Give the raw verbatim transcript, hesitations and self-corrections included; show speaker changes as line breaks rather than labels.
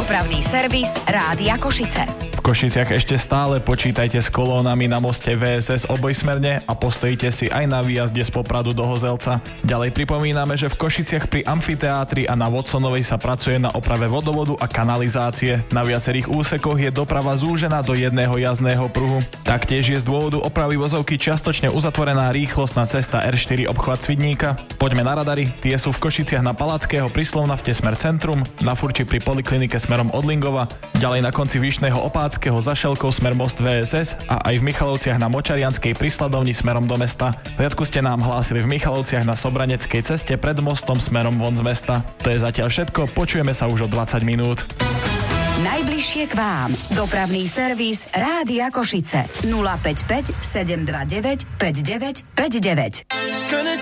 Dopravný servis Rádia Košice.
V Košiciach ešte stále počítajte s kolónami na moste vé es es obojsmerne a postojíte si aj na výjazde z Popradu do Hozelca. Ďalej pripomíname, že v Košiciach pri amfiteátri a na Watsonovej sa pracuje na oprave vodovodu a kanalizácie. Na viacerých úsekoch je doprava zúžená do jedného jazdného pruhu. Taktiež je z dôvodu opravy vozovky čiastočne uzatvorená rýchlostná cesta er štyri obchvat Svidníka. Poďme na radary, tie sú v Košiciach na Palackého pri Slovnafte smer centrum, na Furči pri poliklinike smerom od Lingova, ďalej na konci Vyšného Opáckého za Šelkou smer most vé es es a aj v Michalovciach na Močarianskej pri Sladovni smerom do mesta. Riadku ste nám hlásili v Michalovciach na Sobraneckej ceste pred mostom smerom von z mesta. To je zatiaľ všetko, počujeme sa už o dvadsať minút.
Najbližšie k vám. Dopravný servis Rádia Košice. nula päť päť sedem dva deväť päť deväť päť deväť.